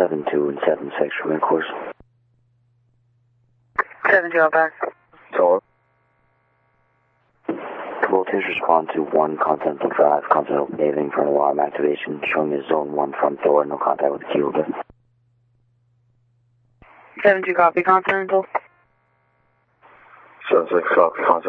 7-2 and 7-6 from course. 7-2 back. So, voltage respond to 1 Continental Drive, Continental paving for an alarm activation, showing a zone 1 front door, no contact with the key holder. 7-2 copy, Continental. 7-6 copy, Continental.